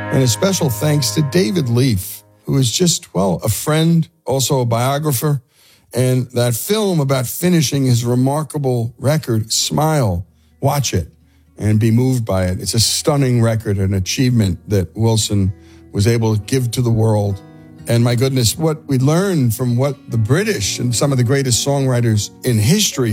And a special thanks to David Leaf, who is just, well, a friend, also a biographer. And that film about finishing his remarkable record, Smile, watch it and be moved by it. It's a stunning record, an achievement that Wilson was able to give to the world. And my goodness, what we learned from what the British and some of the greatest songwriters in history